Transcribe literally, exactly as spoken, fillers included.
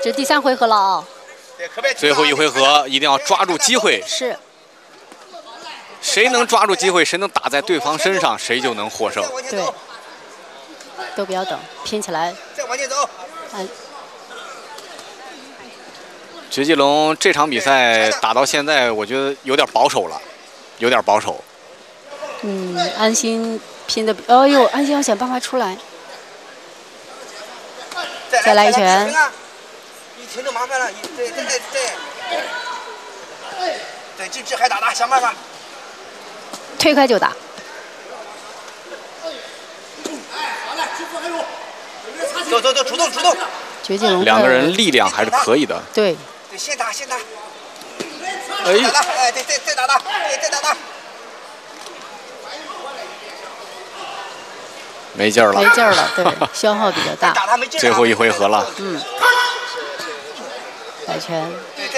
这第三回合了啊！ 最后一回合一定要抓住机会， 是。 谁能抓住机会，谁能打在对方身上，谁就能获胜。 对。都不要等，拼起来。 再往前走。 哎。 绝技龙这场比赛打到现在，我觉得有点保守了，有点保守。 嗯，安心拼的，哎呦，安心要想办法出来。再来一拳。 一停就麻烦了，对对对对。对，这这还打打，想办法。 推开就打。 走走走，主动主动。 绝技龙两个人力量还是可以的。 对。 对，先打先打。 哎。 打打，哎，对对，再打打，对，再打打。 没劲儿了。 没劲儿了，对，消耗比较大。 打他没劲儿。 最后一回合了。 嗯。摆拳。